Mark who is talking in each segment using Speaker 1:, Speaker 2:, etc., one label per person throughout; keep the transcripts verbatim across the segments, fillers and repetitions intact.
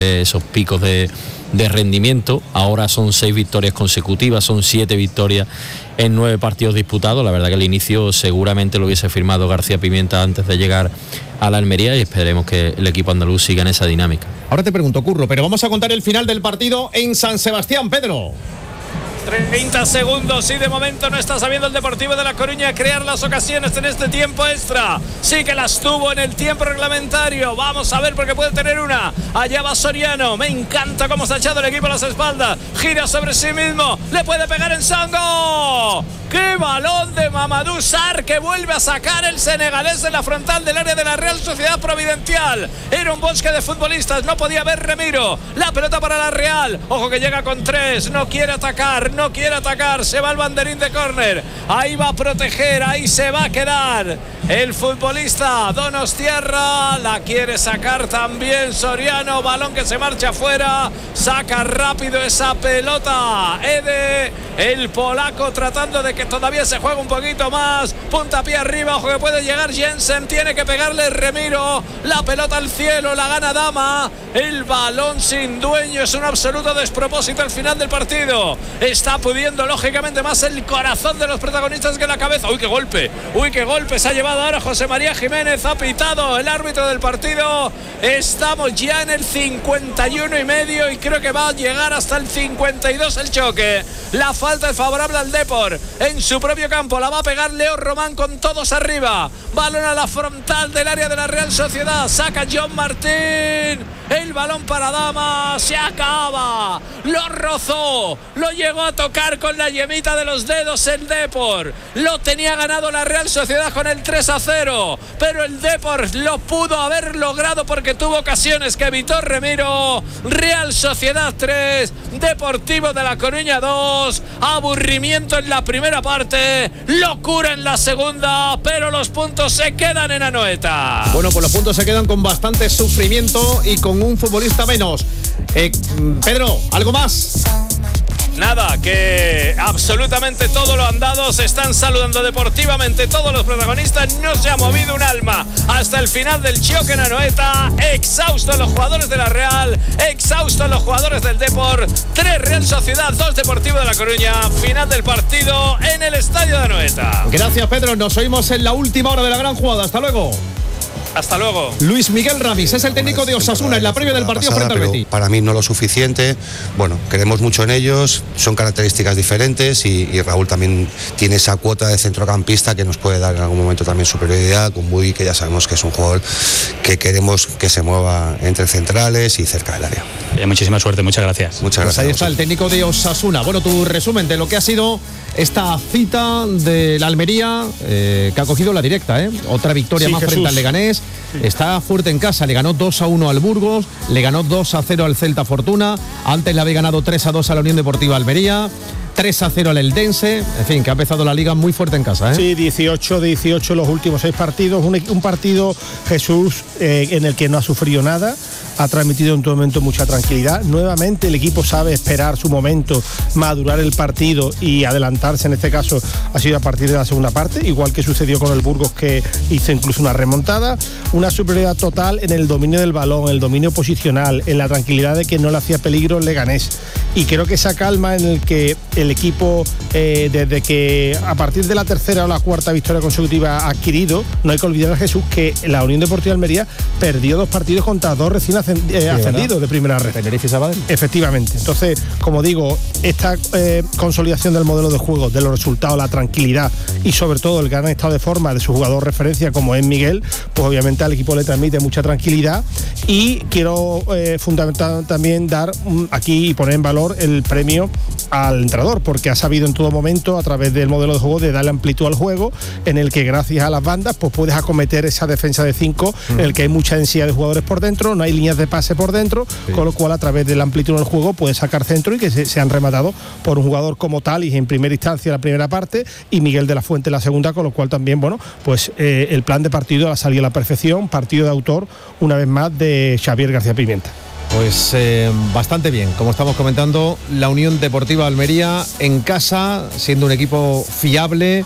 Speaker 1: esos picos de, de rendimiento. Ahora son seis victorias consecutivas, son siete victorias en nueve partidos disputados. La verdad que el inicio seguramente lo hubiese firmado García Pimienta antes de llegar a la Almería, y esperemos que el equipo andaluz siga en esa dinámica.
Speaker 2: Ahora te pregunto, Curro, pero vamos a contar el final del partido en San Sebastián, Pedro.
Speaker 3: treinta segundos y de momento no está sabiendo el Deportivo de La Coruña crear las ocasiones en este tiempo extra. Sí que las tuvo en el tiempo reglamentario. Vamos a ver porque puede tener una. Allá va Soriano. Me encanta cómo se ha echado el equipo a las espaldas. Gira sobre sí mismo. Le puede pegar en Sango. ¡Qué balón de Mamadou Sarr que vuelve a sacar el senegalés de la frontal del área de la Real Sociedad Providencial! Era un bosque de futbolistas, no podía ver Remiro. La pelota para la Real. Ojo que llega con tres. No quiere atacar, no quiere atacar. Se va al banderín de córner. Ahí va a proteger, ahí se va a quedar el futbolista Donostiarra. La quiere sacar también Soriano. Balón que se marcha afuera. Saca rápido esa pelota Ede, el polaco, tratando de que todavía se juega un poquito más. Puntapié arriba, ojo que puede llegar Jensen. Tiene que pegarle Remiro. La pelota al cielo, la gana Dama. El balón sin dueño, es un absoluto despropósito al final del partido. Está pudiendo lógicamente más el corazón de los protagonistas que la cabeza. Uy, qué golpe, uy, qué golpe se ha llevado ahora José María Jiménez. Ha pitado el árbitro del partido. Estamos ya en el cincuenta y uno y medio y creo que va a llegar hasta el cincuenta y dos el choque. La falta es favorable al Depor en su propio campo. La va a pegar Leo Román con todos arriba. Balón a la frontal del área de la Real Sociedad. Saca John Martín. El balón para Dama. Se acaba. Lo rozó. Lo llegó a tocar con la yemita de los dedos el Depor. Lo tenía ganado la Real Sociedad con el tres a cero. Pero el Depor lo pudo haber logrado porque tuvo ocasiones que evitó Remiro. Real Sociedad tres. Deportivo de La Coruña dos. Aburrimiento en la primera parte. Locura en la segunda. Pero los puntos se quedan en Anoeta.
Speaker 2: Bueno, pues los puntos se quedan con bastante sufrimiento y con un futbolista menos. Eh, Pedro, ¿algo más?
Speaker 3: Nada, que absolutamente todo lo andado. Se están saludando deportivamente todos los protagonistas. No se ha movido un alma hasta el final del choque en Anoeta. Exhaustos los jugadores de la Real, exhaustos los jugadores del Depor. Tres Real Sociedad, dos Deportivo de La Coruña. Final del partido en el estadio de Anoeta.
Speaker 2: Gracias, Pedro. Nos oímos en la última hora de la gran jugada. Hasta luego.
Speaker 3: Hasta luego.
Speaker 2: Luis Miguel Ramis es el técnico de Osasuna en la previa del partido frente al Betis.
Speaker 4: Para mí no lo suficiente. Bueno, creemos mucho en ellos, son características diferentes y, y Raúl también tiene esa cuota de centrocampista que nos puede dar en algún momento también superioridad, con Bui, que ya sabemos que es un jugador que queremos que se mueva entre centrales y cerca del área.
Speaker 5: Eh, muchísima suerte, muchas gracias.
Speaker 2: Muchas gracias. Pues ahí está el técnico de Osasuna. Bueno, tu resumen de lo que ha sido esta cita de la Almería, eh, que ha cogido la directa, ¿eh? Otra victoria sí, más Jesús. Frente al Leganés. Sí. Está fuerte en casa, le ganó dos a uno al Burgos, le ganó dos a cero al Celta Fortuna, antes le había ganado tres a dos a la Unión Deportiva Almería, tres a cero al Eldense, en fin, que ha empezado la liga muy fuerte en casa, ¿eh?
Speaker 6: Sí, dieciocho dieciocho los últimos seis partidos, un, un partido, Jesús, eh, en el que no ha sufrido nada, ha transmitido en todo momento mucha tranquilidad. Nuevamente el equipo sabe esperar su momento, madurar el partido y adelantarse, en este caso ha sido a partir de la segunda parte, igual que sucedió con el Burgos, que hizo incluso una remontada, una superioridad total en el dominio del balón, en el dominio posicional, en la tranquilidad de que no le hacía peligro el Leganés. Y creo que esa calma en el que el equipo, eh, desde que a partir de la tercera o la cuarta victoria consecutiva ha adquirido, no hay que olvidar a Jesús que la Unión Deportiva Almería perdió dos partidos contra dos recién eh, ascendidos de primera red.
Speaker 2: Tenerife y Sabadell.
Speaker 6: Efectivamente. Entonces, como digo, esta eh, consolidación del modelo de juego, de los resultados, la tranquilidad y sobre todo el gran estado de forma de su jugador referencia como es Miguel, pues obviamente al equipo le transmite mucha tranquilidad. Y quiero eh, fundamental también dar um, aquí y poner en valor el premio al entrenador, porque ha sabido en todo momento, a través del modelo de juego, de darle amplitud al juego, en el que gracias a las bandas pues puedes acometer esa defensa de cinco, mm. en el que hay mucha densidad de jugadores por dentro, no hay líneas de pase por dentro, sí. Con lo cual a través de la amplitud del juego puedes sacar centro y que se, sean rematados por un jugador como tal, y en primera instancia la primera parte, y Miguel de la Fuente la segunda, con lo cual también, bueno, pues eh, el plan de partido ha salido a la perfección, partido de autor, una vez más, de Xavier García Pimienta.
Speaker 2: Pues eh, bastante bien, como estamos comentando, la Unión Deportiva Almería en casa, siendo un equipo fiable,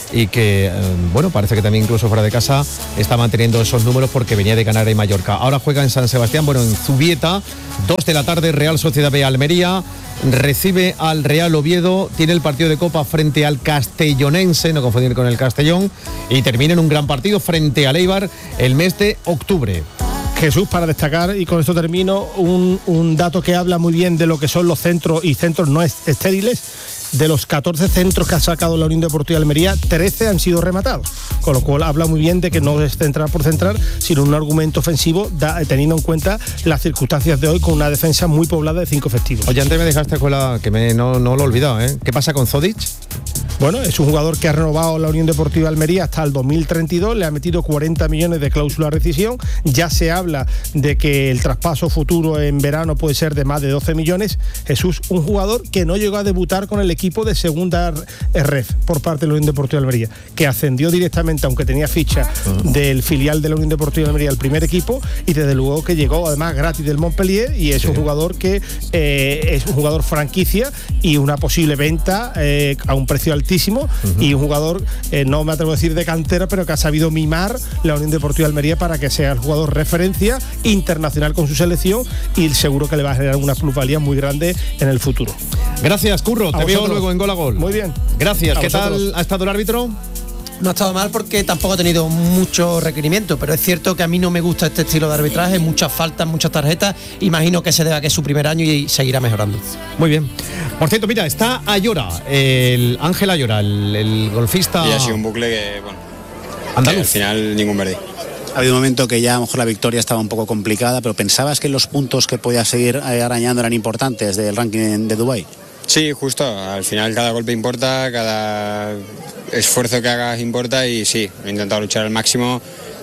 Speaker 2: y que, eh, bueno, parece que también incluso fuera de casa está manteniendo esos números porque venía de ganar en Mallorca. Ahora juega en San Sebastián, bueno, en Zubieta, dos de la tarde, Real Sociedad B Almería, recibe al Real Oviedo, tiene el partido de Copa frente al Castellonense, no confundir con el Castellón, y termina en un gran partido frente al Eibar el mes de octubre.
Speaker 6: Jesús, para destacar, y con esto termino, un, un dato que habla muy bien de lo que son los centros y centros no estériles. De los catorce centros que ha sacado la Unión Deportiva Almería, trece han sido rematados, con lo cual habla muy bien de que no es centrar por centrar, sino un argumento ofensivo, da, teniendo en cuenta las circunstancias de hoy, con una defensa muy poblada de cinco efectivos.
Speaker 2: Oye, antes me dejaste con la que me, no, no lo he olvidado, ¿eh? ¿Qué pasa con Zodic?
Speaker 6: Bueno, es un jugador que ha renovado la Unión Deportiva Almería hasta el dos mil treinta y dos, le ha metido cuarenta millones de cláusula de rescisión, ya se habla de que el traspaso futuro en verano puede ser de más de doce millones. Jesús, un jugador que no llegó a debutar con el equipo de segunda R E F por parte de la Unión Deportiva Almería, que ascendió directamente, aunque tenía ficha del filial de la Unión Deportiva Almería al primer equipo, y desde luego que llegó además gratis del Montpellier, y es sí. un jugador que eh, es un jugador franquicia y una posible venta eh, a un precio altísimo. Uh-huh. Y un jugador, eh, no me atrevo a decir de cantera, pero que ha sabido mimar la Unión Deportiva Almería para que sea el jugador referencia internacional con su selección, y seguro que le va a generar una plusvalía muy grande en el futuro.
Speaker 2: Gracias, Curro, te veo luego en Gol a Gol.
Speaker 6: Muy bien.
Speaker 2: Gracias. ¿Qué tal ha estado el árbitro?
Speaker 7: No ha estado mal porque tampoco ha tenido mucho requerimiento, pero es cierto que a mí no me gusta este estilo de arbitraje, muchas faltas, muchas tarjetas. Imagino que se deba a que es su primer año y seguirá mejorando.
Speaker 2: Muy bien. Por cierto, mira, está Ayora, el Ángel Ayora, el, el golfista.
Speaker 8: Y ha sido un bucle que, bueno,
Speaker 2: andaluz.
Speaker 8: Que al final ningún verde.
Speaker 9: Ha habido un momento que ya a lo mejor la victoria estaba un poco complicada, pero ¿pensabas que los puntos que podía seguir arañando eran importantes del ranking de Dubái?
Speaker 8: Sí, justo. Al final cada golpe importa, cada esfuerzo que hagas importa, y sí, he intentado luchar al máximo,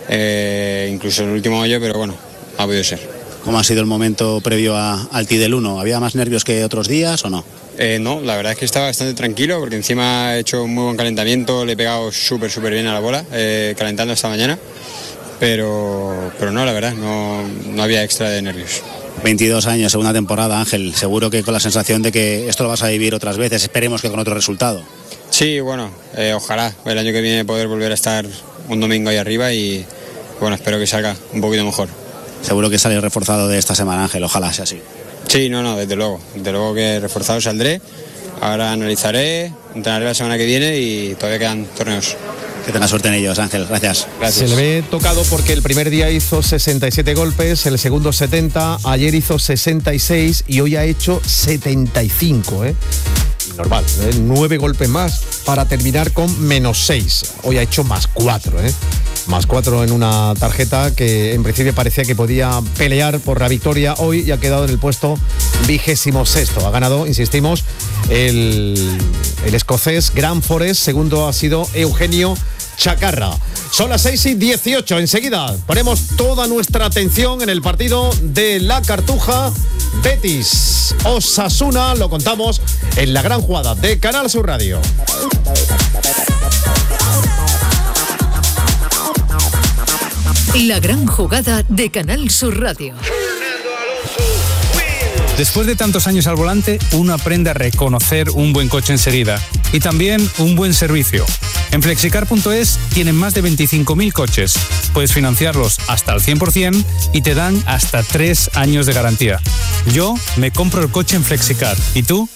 Speaker 8: eh, incluso en el último hoyo, pero bueno, ha podido ser.
Speaker 9: ¿Cómo ha sido el momento previo a, al tee del uno? ¿Había más nervios que otros días o no?
Speaker 8: Eh, no, la verdad es que estaba bastante tranquilo, porque encima he hecho un muy buen calentamiento, le he pegado súper, súper bien a la bola, eh, calentando esta mañana, pero, pero no, la verdad, no, no había extra de nervios.
Speaker 9: veintidós años, segunda temporada, Ángel, seguro que con la sensación de que esto lo vas a vivir otras veces, esperemos que con otro resultado.
Speaker 8: Sí, bueno, eh, ojalá el año que viene poder volver a estar un domingo ahí arriba, y bueno, espero que salga un poquito mejor.
Speaker 9: Seguro que sale reforzado de esta semana, Ángel, ojalá sea así.
Speaker 8: Sí, no, no, desde luego, desde luego que reforzado saldré, ahora analizaré, entrenaré la semana que viene y todavía quedan torneos.
Speaker 9: Que tenga suerte en ellos, Ángel, gracias.
Speaker 2: gracias. Se le ve tocado porque el primer día hizo sesenta y siete golpes, el segundo setenta, ayer hizo sesenta y seis y hoy ha hecho setenta y cinco, ¿eh? Normal, ¿eh? Nueve golpes más para terminar con menos seis. Hoy ha hecho más cuatro, ¿eh? Más cuatro en una tarjeta que en principio parecía que podía pelear por la victoria hoy, y ha quedado en el puesto vigésimo sexto. Ha ganado, insistimos, el, el escocés Grant Forrest, segundo ha sido Eugenio Chacarra. Son las seis y dieciocho. Enseguida ponemos toda nuestra atención en el partido de la Cartuja Betis Osasuna. Lo contamos en la gran jugada de Canal Sur Radio.
Speaker 10: La gran jugada de Canal Sur Radio.
Speaker 5: Después de tantos años al volante, uno aprende a reconocer un buen coche enseguida y también un buen servicio. En flexicar punto es tienen más de veinticinco mil coches. Puedes financiarlos hasta el cien por ciento y te dan hasta tres años de garantía. Yo me compro el coche en Flexicar. ¿Y tú?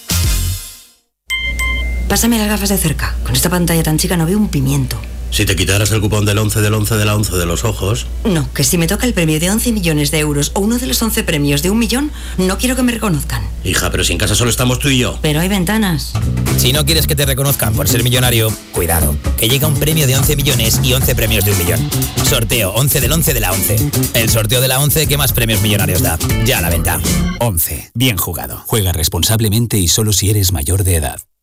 Speaker 11: Pásame las gafas de cerca. Con esta pantalla tan chica no veo un pimiento.
Speaker 12: Si te quitaras el cupón del once del once de la once de los ojos...
Speaker 11: No, que si me toca el premio de once millones de euros o uno de los once premios de un millón, no quiero que me reconozcan.
Speaker 12: Hija, pero si en casa solo estamos tú y yo.
Speaker 11: Pero hay ventanas.
Speaker 13: Si no quieres que te reconozcan por ser millonario, cuidado, que llega un premio de once millones y once premios de un millón. Sorteo once del once de la once. El sorteo de la once que más premios millonarios da. Ya a la venta.
Speaker 14: once. Bien jugado. Juega responsablemente y solo si eres mayor de edad.